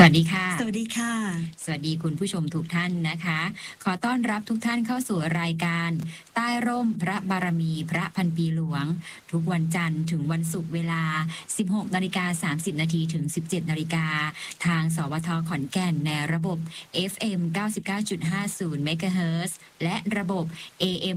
วัสดีค่ะสวัสดีค่ะสวัสดีคุณผู้ชมทุกท่านนะคะ ขอต้อนรับทุกท่านเข้าสู่รายการใต้ร่มพระบารมีพระพันปีหลวง ทุกวันจันทร์ถึงวันศุกร์เวลา 16:30 นาทีถึง 17 นาฬิกาทางสวทขอนแก่นในระบบ FM 99.50 เมกะเฮิรตซ์และระบบ AM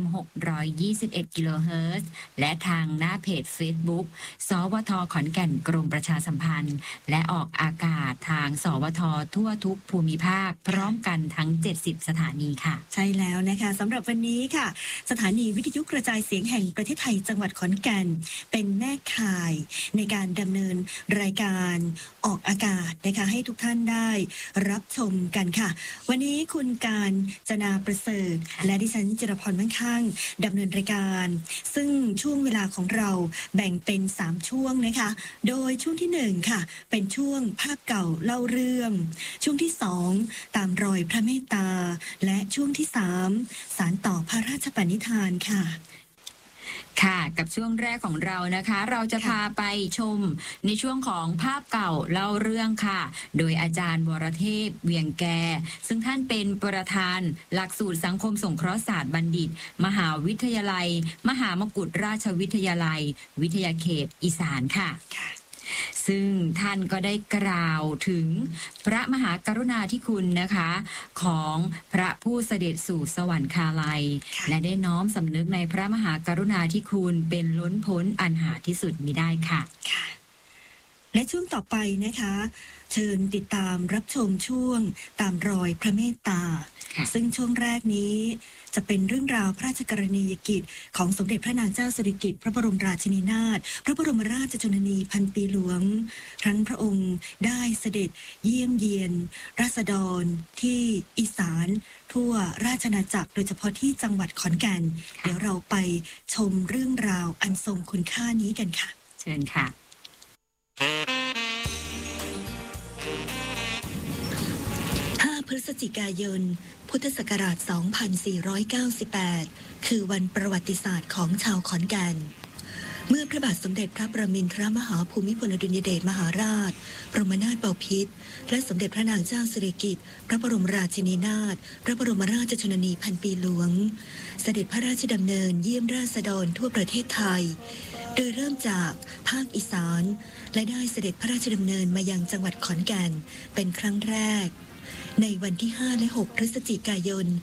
621 กิโลเฮิรตซ์และทางหน้าเพจ Facebook สวทขอนแก่นกรมประชาสัมพันธ์และออกอากาศทางสวททั่วทุกภูมิภาคพร้อมกันทั้ง 70 สถานีค่ะใช่แล้วนะคะสำหรับวันนี้ค่ะสถานีวิทยุกระจายเสียงแห่งประเทศไทยจังหวัดขอนแก่นเป็นแม่ข่ายในการดำเนินรายการออกอากาศนะคะให้ทุกท่านได้รับชมกันค่ะวันนี้คุณการจนาประเสริฐและดิฉันจิรพรมั่งคั่งดำเนินรายการซึ่งช่วงเวลาของเราแบ่งเป็น3ช่วงนะคะโดยช่วงที่1ค่ะเป็นช่วงภาพเก่าเล่าเรื่องช่วงที่2ตามรอยพระเมตตาและช่วงที่3สารต่อพระราชปณิธานค่ะค่ะกับช่วงแรกของเรานะคะเราจะพาไปชมในช่วงของภาพเก่าเล่าเรื่องค่ะโดยอาจารย์วรเทพเวียงแกซึ่งท่านเป็นประธานหลักสูตรสังคมสงเคราะห์ศาสตร์บัณฑิตมหาวิทยาลัยมหามกุฏราชวิทยาลัยวิทยาเขตอีสานค่ะซึ่งท่านก็ได้กล่าวถึงพระมหากรุณาธิคุณนะคะของพระผู้เสด็จสู่สวรรคาลัยและได้น้อมสำนึกในพระมหากรุณาธิคุณเป็นล้นพ้นอันหาที่สุดมิได้ค่ะและช่วงต่อไปนะคะเชิญติดตามรับชมช่วงตามรอยพระเมตตาซึ่งช่วงแรกนี้จะเป็นเรื่องราวพระราชกรณียกิจของสมเด็จพระนางเจ้าสิริกิติ์พระบรมราชินีนาถพระบรมราชชนนีพันปีหลวงครั้นพระองค์ได้เสด็จเยี่ยมเยียนราษฎรที่อีสานทั่วราชอาณาจักรโดยเฉพาะที่จังหวัดขอนแก่นเดี๋ยวเราไปชมเรื่องราวอันทรงคุณค่านี้กันค่ะเชิญค่ะ 5 พฤศจิกายน พุทธศักราช 2498 คือวันประวัติศาสตร์ของชาวขอนแก่น เมื่อพระบาทสมเด็จพระประมินทรมหาภูมิพลอดุลยเดชมหาราชบรมนาถบพิตรและสมเด็จพระนางเจ้าสิริกิติ์พระบรมราชินีนาถพระบรมราชชนนีพันปีหลวงเสด็จพระราชดำเนินเยี่ยมราษฎรทั่วประเทศไทยโดยเริ่มจากภาคอีสานและได้เสด็จพระราชดำเนินมายังจังหวัดขอนแก่นเป็นครั้งแรกในวันที่5และ6พฤศจิกายน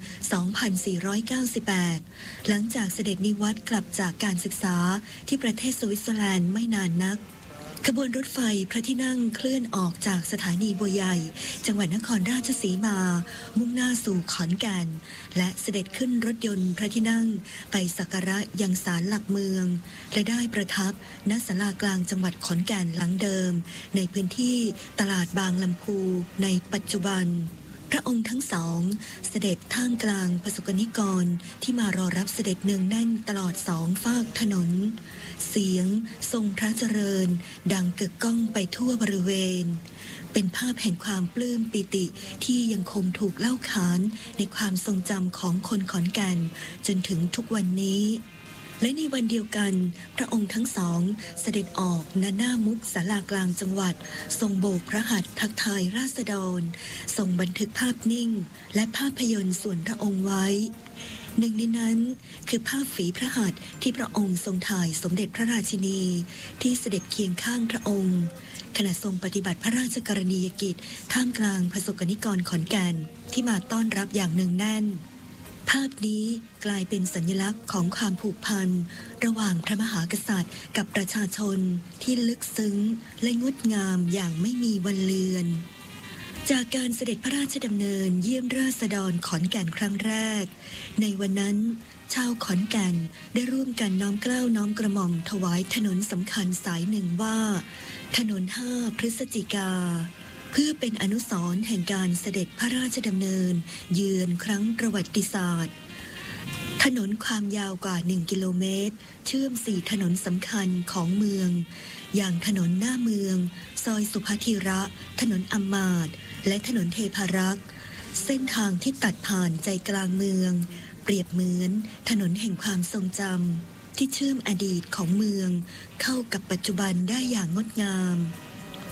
2498 หลังจากเสด็จนิวัตรกลับจากการศึกษาที่ประเทศสวิตเซอร์แลนด์ไม่นานนักขบวนรถไฟพระที่นั่งเคลื่อนออกจากสถานีบัวใหญ่จังหวัดนครราชสีมามุ่งหน้าสู่ขอนแก่นและเสด็จขึ้นรถยนต์พระที่นั่งไปสักการะยังศาลหลักเมืองและได้ประทับณศาลากลางจังหวัดขอนแก่นหลังเดิมในพื้นที่ตลาดบางลำพูในปัจจุบันพระองค์ทั้งสองเสด็จท่ามกลางประสบนิกรที่มารอรับเสด็จเนืองแน่นตลอด2 ฝากถนนเสียงทรงพระเจริญดังกึกก้องไปทั่วบริเวณเป็นภาพแห่งความปลื้มปิติที่ยังคงถูกเล่าขานในความทรงจำของคนขอนแก่นจนถึงทุกวันนี้และในวันเดียวกันพระองค์ทั้งสองเสด็จออกณหน้ามุกศาลากลางจังหวัดทรงโบกพระหัตถ์ทักทายราษฎรทรงบันทึกภาพนิ่งและภาพยนตร์ส่วนพระองค์ไว้หนึ่งในนั้นคือภาพฝีพระหัตถ์ที่พระองค์ทรงถ่ายสมเด็จพระราชินีที่เสด็จเคียงข้างพระองค์ขณะทรงปฏิบัติพระราชกรณียกิจท่ามกลางประสบนิกรขอนแก่นที่มาต้อนรับอย่างเนืองแน่นภาพนี้กลายเป็นสัญลักษณ์ของความผูกพันระหว่างพระมหากษัตริย์กับประชาชนที่ลึกซึ้งและงดงามอย่างไม่มีวันเลือนจากการเสด็จพระราชดำเนินเยี่ยมราษฎรขอนแก่นครั้งแรกในวันนั้นชาวขอนแก่นได้ร่วมกันน้อมเกล้าน้อมกระหม่อมถวายถนนสำคัญสายหนึ่งว่าถนน5 พฤศจิกาเพื่อเป็นอนุสรณ์แห่งการเสด็จพระราชดำเนินเยือนครั้งประวัติศาสตร์ถนนความยาวกว่า1 กิโลเมตรเชื่อม4 ถนนสำคัญของเมืองอย่างถนนหน้าเมืองซอยสุภธีระถนนอำมาตย์และถนนเทพารักษ์เส้นทางที่ตัดผ่านใจกลางเมืองเปรียบเหมือนถนนแห่งความทรงจำที่เชื่อมอดีตของเมืองเข้ากับปัจจุบันได้อย่างงดงาม